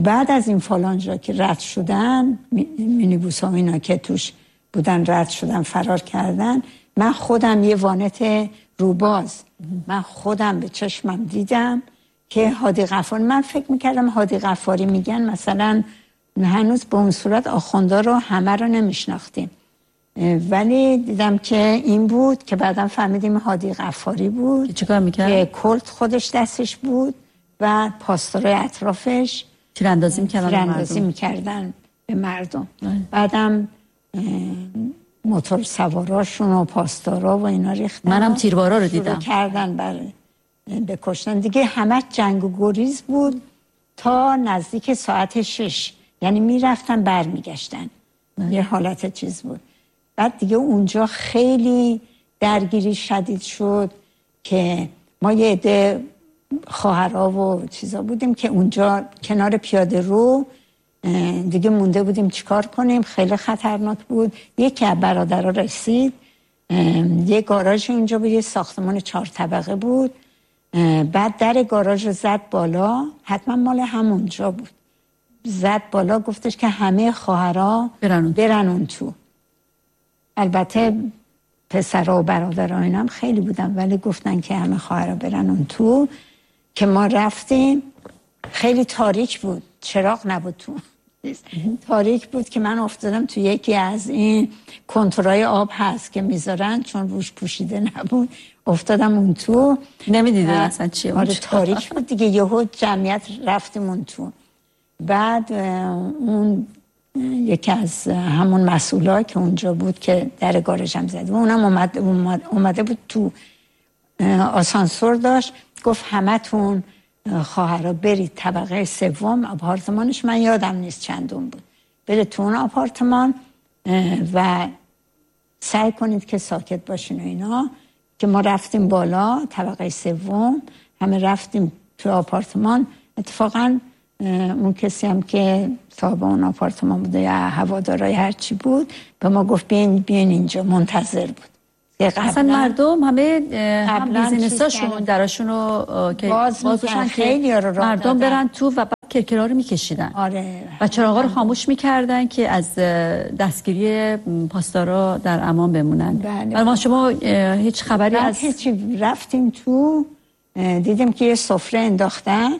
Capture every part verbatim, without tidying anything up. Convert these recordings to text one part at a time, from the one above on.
بعد از این فالانجا که رد شدن، مینیبوس ها اینا که توش بودن رد شدن فرار کردن، من خودم یه وانت روباز من خودم به چشمم دیدم که هادی غفاری، من فکر میکردم هادی غفاری میگن مثلا هنوز به اون صورت آخوندا رو همه رو نمیشناختیم، ولی دیدم که این بود که بعدم فهمیدیم هادی غفاری بود. چیکار میکرد؟ که کلت خودش دستش بود و پاسدارای اطرافش تیراندازی میکردن تیراندازی میکردن به مردم. بعدم موتور سواراشون و پاسدارا و اینا ریختن، منم تیربارا رو دیدم کردن برای بکشتن دیگه. همه جنگ و گریز بود تا نزدیک ساعت شش، یعنی میرفتن بر میگشتن، یه حالت چیز بود. بعد دیگه اونجا خیلی درگیری شدید شد که ما یه عده خواهرها و چیزا بودیم که اونجا کنار پیاده رو دیگه مونده بودیم چیکار کنیم، خیلی خطرناک بود. یکی از برادرها رسید، یه گاراژ اونجا بود، یه ساختمان چهار طبقه بود، بعد در گاراژ رو زد بالا، حتما مال همونجا بود، زد بالا گفتش که همه خواهرها برن, برن اون تو. البته پسرها و برادرها اینم خیلی بودن، ولی گفتن که همه خواهرها برن اون تو. که ما رفتیم، خیلی تاریک بود، چراغ نبود تو، تاریک بود که من افتادم تو یکی از این کنتورای آب هست که میذارن، چون روش پوشیده نبود، افتادم اون تو، نمیدیدن اصلا چیه. آره تاریک بود دیگه، یهو جمعیت رفتیم اون تو. بعد اون یکی از همون مسئولا که اونجا بود که در گارژم زد و اونم اومد اومده بود تو، آسانسور داشت، گفت همه تون خواهرها برید طبقه سوم، آپارتمانش من یادم نیست چندم بود، برید تو اون آپارتمان و سعی کنید که ساکت باشین و اینا. که ما رفتیم بالا طبقه سوم، همه رفتیم تو آپارتمان. اتفاقا اون کسی هم که صاحب اون آپارتمان بوده یا هوادارای هرچی بود به ما گفت بیاین بیاین اینجا، منتظر بود. اصلا مردم همه هم بیزینساشون دراشون رو که باز بازشن خیلی رو مردم دادن. برن تو و بعد کرکرها رو میکشیدن. آره. و چراغا رو خاموش میکردن که از دستگیری پاسدارا در امان بمونن. بله. ما شما هیچ خبری از هیچی. رفتیم تو، دیدیم که یه سفره انداختن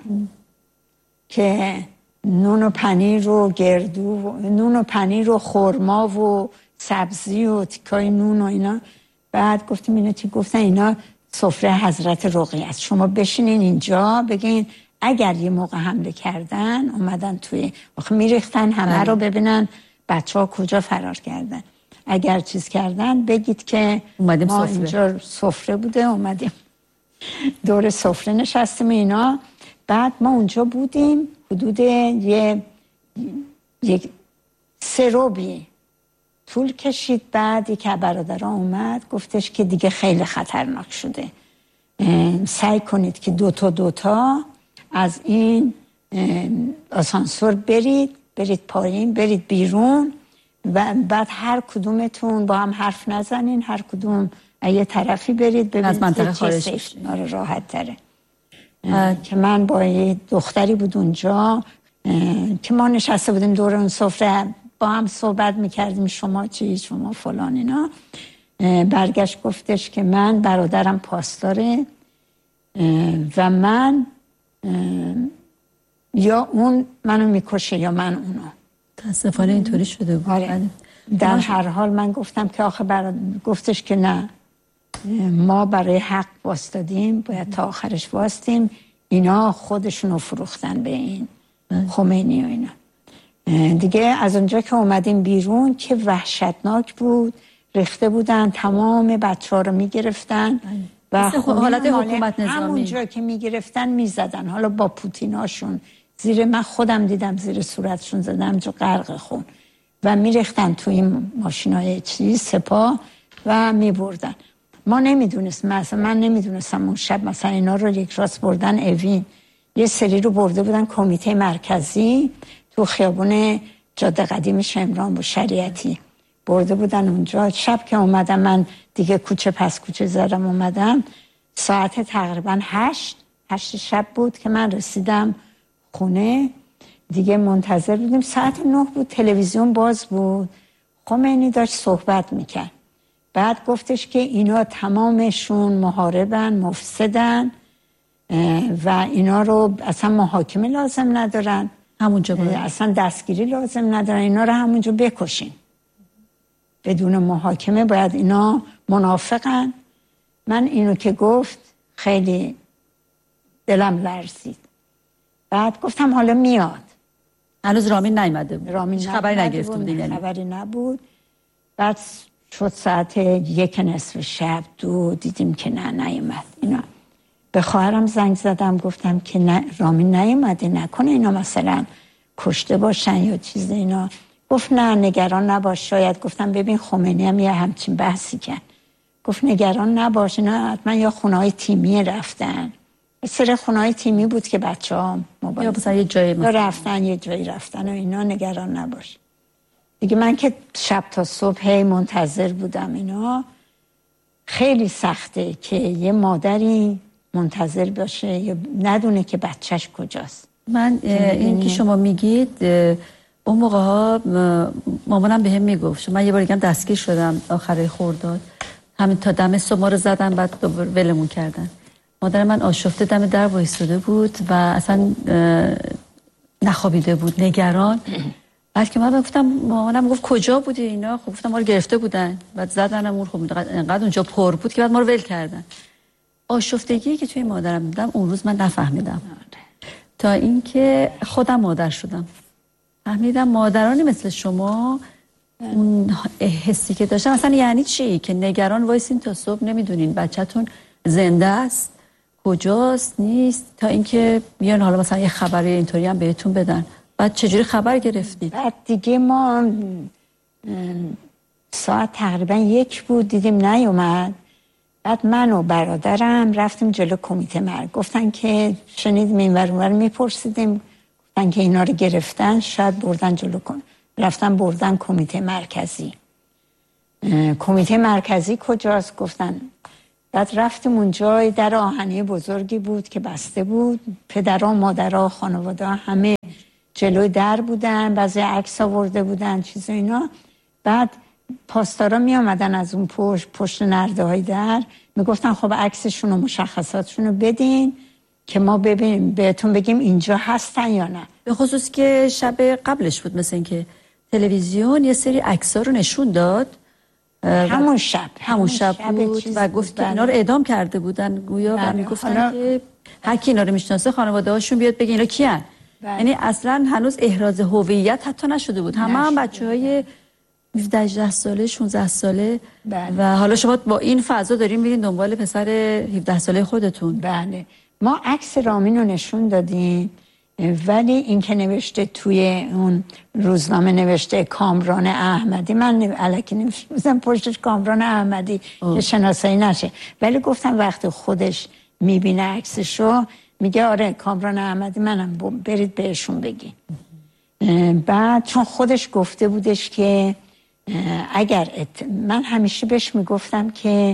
که نون و پنیر و گردو، نون و پنیر و خرما و سبزی و تیکای نون و اینا. بعد گفتیم اینا چی؟ گفتن اینا سفره حضرت رقیه است، شما بشینین اینجا بگین اگر یه موقع حمله کردن اومدن توی آخه میریختن همه بله. رو ببینن بچه ها کجا فرار کردن، اگر چیز کردن بگید که اومدیم ما سفره. اینجا سفره بوده اومدیم دور سفره نشستیم اینا. بعد ما اونجا بودیم حدود یه یک سه روبی طول کشید. بعد یک برادرها اومد گفتش که دیگه خیلی خطرناک شده، سعی کنید که دوتا دوتا از این آسانسور برید برید پایین، برید بیرون و بعد هر کدومتون با هم حرف نزنین، هر کدوم یه طرفی برید ببینید از منطقه خارج راحت تره. که من با یه دختری بود اونجا که ما نشسته بودیم دور اون سفره با هم صحبت میکردیم، شما چی شما فلان اینا. برگشت گفتش که من برادرم پاسداره و من یا اون منو میکشه یا من اونو. تاسفانه اینطوری شده بود. آره. در هر حال من گفتم که آخه برادر، گفتش که نه ما برای حق واسطادیم، باید تا آخرش واسطیم، اینا خودشونو فروختن به این خمینی و اینا. دیگه از اونجا که اومدیم بیرون که وحشتناک بود، ریخته بودن تمام بچه ها رو میگرفتن و حالت حکومت نظامی، همونجا که میگرفتن میزدن. حالا با پوتیناشون زیر، من خودم دیدم زیر صورتشون زدم جو غرق خون و میریختن تو این ماشینای چیز سپاه و میبردن. ما نمیدونست، مثلا من نمیدونستم اون شب مثلا اینا رو یک راست بردن اوین، یه سری رو برده بودن کمیته مرکزی تو خیابون جاده قدیم شمران با شریعتی برده بودن اونجا. شب که اومدم من دیگه کوچه پس کوچه زدم اومدم، ساعت تقریبا هشت هشت شب بود که من رسیدم خونه دیگه منتظر بودیم. ساعت نه بود، تلویزیون باز بود، خمینی داشت صحبت میکرد. بعد گفتش که اینا تمامشون محاربن، مفسدن و اینا رو اصلا محاکمه لازم ندارن، همونجا باید. اصلا دستگیری لازم ندارن، اینا رو همونجا بکشین بدون محاکمه، باید اینا منافقن. من اینو که گفت خیلی دلم لرزید. بعد گفتم حالا میاد. هنوز رامین نیامده بود. رامین خبری نگرفته بود. یعنی خبری نبود. بعد شد ساعت یک نصف شب، دو، دیدیم که نه نیامد. اینا به خواهرم زنگ زدم، گفتم که نه رامین نیامده، نکنه اینا مثلا کشته باشن یا چیز اینا. گفت نه نگران نباش. شاید گفتم ببین خمینی هم یه همچین بحثی کرد. گفت نگران نباش، نه حتما یا خونه‌های تیمی رفتن. سر خونه‌های تیمی بود که بچه‌ها موبایل یا مثلا یه جایی مثلا رفتن یه جایی رفتن و اینا، نگران نباش. دیگه من که شب تا صبح هی منتظر بودم. اینا خیلی سخته که یه مادری منتظر باشه یا ندونه که بچهش کجاست. من این که شما میگید اون موقع ها مامانم بهم میگفت، من یه بار دیگه دستگیر شدم آخره خرداد، همین تا دم صبح ما رو زدن، بعد دوباره ولمون کردن. مادر من آشفته دم در وایساده بود و اصلا نخوابیده بود، نگران. بعد که من گفتم، مامانم گفت کجا بودی اینا؟ خب گفتم ما رو گرفته بودن، بعد زدنمون. خب انقدر اونجا پر بود که بعد ما رو ول کردن. آشفتگی که توی مادرم دیدم اون روز من نفهمیدم، تا اینکه خودم مادر شدم فهمیدم مادرانی مثل شما اون حسی که داشتن اصلا یعنی چی، که نگران وایسین تا صبح نمیدونین بچه‌تون زنده است، کجاست، نیست، تا اینکه بیان حالا مثلا یه خبری اینطوری هم بهتون بدن. بعد چجوری خبر گرفتید؟ بعد دیگه ما ساعت تقریبا یک بود، دیدیم نیومد. بعد من و برادرم رفتیم جلو کمیته مرگ. گفتن که شنیدیم این ور اون ور میپرسیدیم، گفتن که اینا رو گرفتن، شاید بردن جلو کن. رفتن بردن کمیته مرکزی. کمیته مرکزی کجاست؟ گفتن. بعد رفتیم اونجا، در آهنی بزرگی بود که بسته بود، پدرها، مادرها، خانواده همه جلوی در بودن، بعضی عکس آورده بودن چیز اینا. بعد پاسدارا می آمدن از اون پشت پشت نرده های در، می گفتن خب عکسشون و مشخصاتشون رو بدین که ما ببینیم بهتون بگیم اینجا هستن یا نه. به خصوص که شب قبلش بود، مثل این که تلویزیون یه سری عکس‌ها رو نشون داد همون شب همون شب, شب بود و گفت که اینا رو اعدام کرده بودن گویا، و میگفتن حالا... که هر کی اینا رو میشناسه خانواده هاشون بیاد بگه اینا کیان. یعنی اصلا هنوز احراز هویت حتی نشده بود. همه هم بچه‌های هفده هجده ساله، شانزده ساله. بله. و حالا شما با این فضا دارین میرین دنبال پسر هفده ساله خودتون. بله. ما عکس رامین رو نشون دادیم، ولی این که نوشته توی اون روزنامه نوشته کامران احمدی، من الکی نمی‌شناسم پشتش کامران احمدی اوه. که شناسایی نشه، ولی گفتم وقتی خودش میبینه عکسشو میگه آره کامران احمدی منم، برید بهشون بگین. بعد چون خودش گفته بودش که اگر ات... من همیشه بهش میگفتم که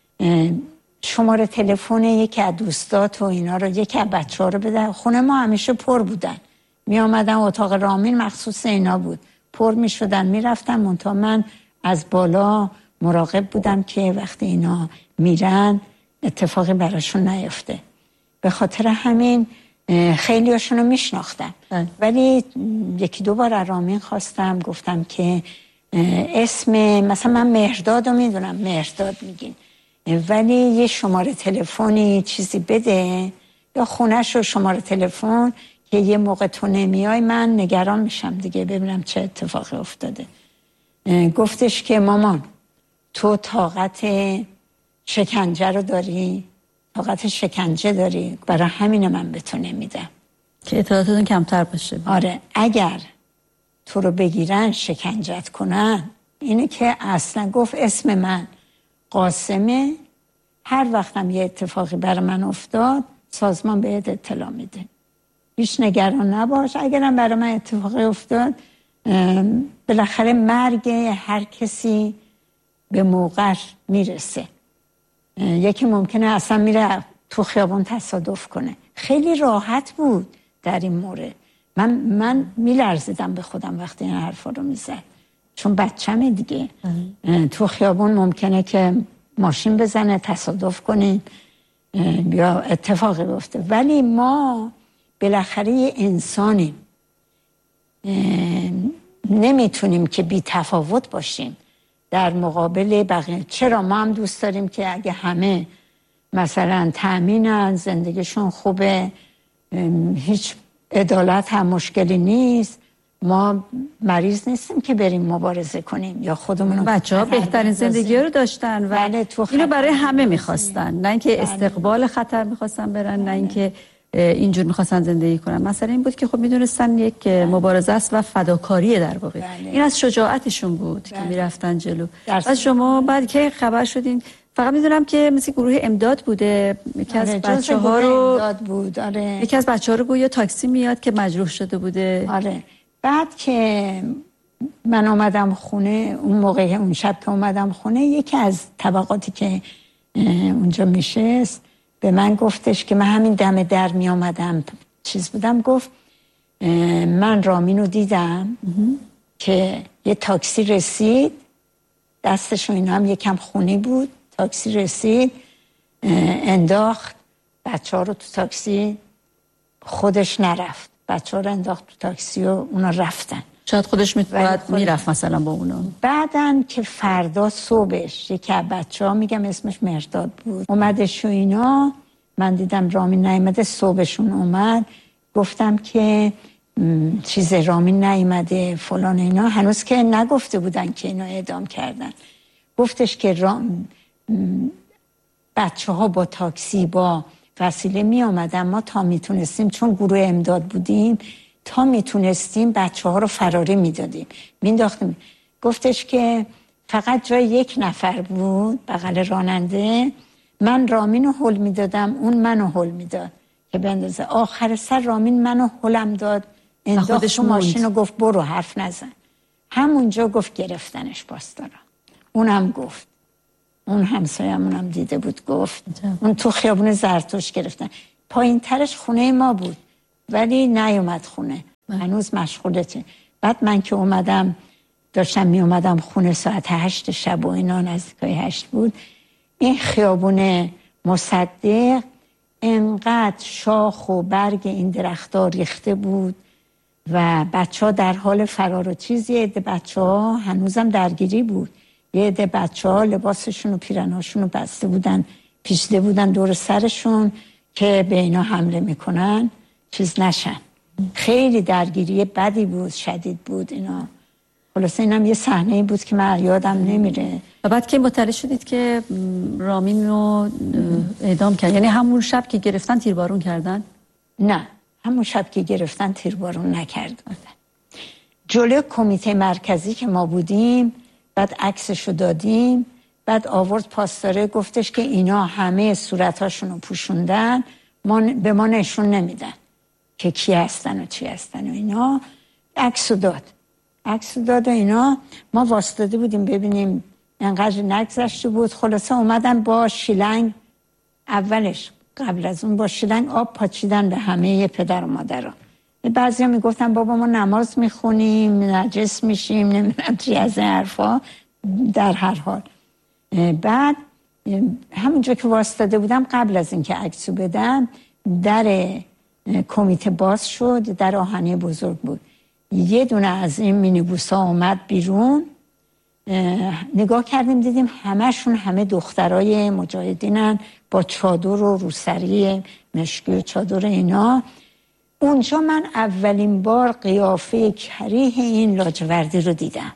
شماره تلفن یکی از دوستات و اینا رو، یکی از بچه‌ها رو بده. خونه ما همیشه پر بودن، می آمدن اتاق رامین مخصوص اینا بود، پر می شدن می رفتن. منتها من از بالا مراقب بودم که وقتی اینا میرن اتفاقی براشون نیفته. به خاطر همین خیلی هاشون رو می شناختم، ولی یکی دو بار از رامین خواستم، گفتم که اسم مثلا من مهرداد رو میدونم، مهرداد میگین، ولی یه شماره تلفنی چیزی بده یا خونش رو شماره تلفن که یه موقع تو نمیای من نگران میشم دیگه، ببینم چه اتفاقی افتاده. گفتش که مامان تو طاقت شکنجه رو داری، طاقت شکنجه داری، برای همین من به تو نمیدم که اطلاعاتتون کمتر باشه. آره اگر تو رو بگیرن شکنجت کنن، اینه که اصلا گفت اسم من قاسمه، هر وقتم یه اتفاقی برای من افتاد سازمان بهت اطلاع میده، هیچ نگران نباش. اگرم برای من اتفاقی افتاد بالاخره مرگ هر کسی به موقع میرسه، یکی ممکنه اصلا میره تو خیابون تصادف کنه. خیلی راحت بود در این مورد، من من میلرزیدم به خودم وقتی این حرفا رو میزد، چون بچه‌مه دیگه. تو خیابون ممکنه که ماشین بزنه، تصادف کنین یا اتفاقی بیفته، ولی ما بالاخره یه انسانیم، نمیتونیم که بی تفاوت باشیم در مقابل بقیه. چرا ما هم دوست داریم که اگه همه مثلا تأمینن، زندگیشون خوبه، هیچ عدالت هم مشکلی نیست، ما مریض نیستیم که بریم مبارزه کنیم یا خودمون. بچه ها بهترین زندگی رو داشتن و بله، اینو برای همه میخواستن، نه اینکه بله. استقبال خطر میخواستن برن، بله. نه اینکه اینجور میخواستن زندگی کنن. مثلا این بود که خب میدونستن یک بله. مبارزه است و فداکاریه در واقع. بله. این از شجاعتشون بود بله. که میرفتن جلو. و شما بعد که خبر شدین، فقط میدونم که مثل گروه امداد بوده، یکی از بچه ها رو امداد بود. آره. یکی از بچه ها رو گویا تاکسی میاد که مجروح شده بوده. آره. بعد که من اومدم خونه، اون موقع اون شب که اومدم خونه، یکی از طبقاتی که اونجا میشست به من گفتش که من همین دم در می آمدم چیز بودم، گفت من رامینو دیدم که یه تاکسی رسید، دستشون اینا هم یکم خونی بود، تاکسی رسید انداخت بچه ها رو تو تاکسی، خودش نرفت، بچه ها رو انداخت تو تاکسی و اونا رفتن. شاید خودش میتواند میرفت مثلا با اونا. بعدن که فردا صبحش یکی از بچه ها، میگم اسمش مرداد بود، اومدش و اینا، من دیدم رامین نیامده، صبحشون اومد، گفتم که چیز رامین نیامده فلان اینا، هنوز که نگفته بودن که اینا اعدام کردن. گفتش که رام... بچه ها با تاکسی با وسیله می آمدن، ما تا میتونستیم، چون گروه امداد بودیم، تا میتونستیم بچه ها رو فراری میدادیم، مینداختیم. گفتش که فقط جای یک نفر بود بغل راننده، من رامین رو هل میدادم، اون منو هل میداد که بندازه. آخر سر رامین منو هلم داد، انداخت تو ماشین و گفت برو، حرف نزن. همونجا گفت گرفتنش پاسدارا. اونم گفت، اون همسایه‌مون هم دیده بود، گفت اون تو خیابون زرتوش گرفتن. پایین ترش خونه ما بود ولی نیومد خونه، هنوز مشغولته. بعد من که اومدم، داشتم می اومدم خونه ساعت هشت شب و اینا، نزدیکای هشت بود، این خیابون مصدق انقدر شاخ و برگ این درخت‌ها ریخته بود و بچه ها در حال فرار و چیزی. یه عده بچه ها هنوزم درگیری بود، یه عده بچه ها لباسشون و پیرناشون رو بسته بودن، پیچیده بودن دور سرشون که به اینا حمله میکنن چیز نشن. خیلی درگیری بدی بود، شدید بود اینا. خلاصه اینم یه صحنه بود که من یادم نمیره. و بعد که مطلع شدید که رامین رو اعدام کرد، یعنی همون شب که گرفتن تیربارون کردن؟ نه، همون شب که گرفتن تیربارون نکردن. جلوی کمیته مرکزی که ما بودیم، بعد عکسشو دادیم، بعد آورد پاسداره، گفتش که اینا همه صورتاشونو پوشوندن، ما به ما نشون نمیدن که کی هستن و چی هستن و اینا. عکسو داد عکسو داد و اینا. ما واسطاده بودیم ببینیم، انقدر نگذشته بود. خلاصه اومدن با شیلنگ، اولش قبل از اون با شیلنگ آب پاچیدن به همه پدر و مادرها. بعضی ها میگفتن بابا ما نماز میخونیم، نجس میشیم، نمیدونم چی از این حرفا. در هر حال بعد همونجا که واسطاده بودم، قبل از اینکه عکسو بدم، در کمیته باز شد، در آهنی بزرگ بود. یه دونه از این مینیبوس ها اومد بیرون، نگاه کردیم دیدیم همشون همه دخترای مجاهدینن با چادر و روسری مشکی و چادر اینا. اونجا من اولین بار قیافه کریه این لاجوردی رو دیدم.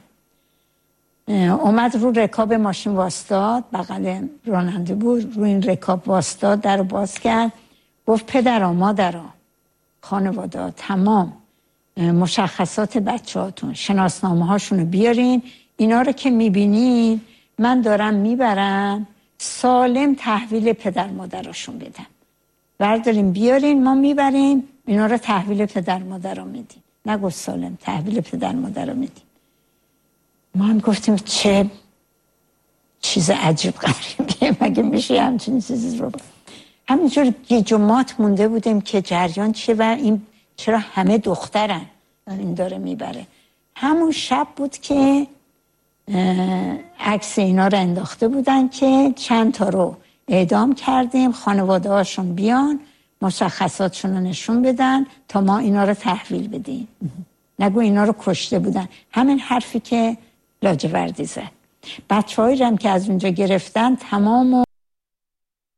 اومد رو رکاب ماشین واسطاد، بغل راننده بود، رو این رکاب واسطاد، در رو باز کرد، گفت پدرها مادرها خانواده تمام مشخصات بچه هاتون، شناسنامه هاشون رو بیارین، اینا رو که میبینین من دارم میبرم سالم تحویل پدر مادرشون بدم، برداریم بیارین، ما میبریم اینا رو تحویل پدر مادر رو میدیم. نگفت سالم، تحویل پدر مادر رو میدیم. ما هم گفتیم چه چیز عجیب غریبیه، مگه میشه همچین چیزی رو. همینجور گیج و مات مونده بودیم که جریان چیه و این چرا همه دخترن این داره میبره. همون شب بود که عکس اینا رو انداخته بودن که چند تا رو اعدام کردیم، خانواده هاشون بیان مشخصاتشون رو نشون بدن تا ما اینا رو تحویل بدیم. نگو اینا رو کشته بودن. همین حرفی که لاجوردی زد. بچه هایی هم که از اونجا گرفتن تمام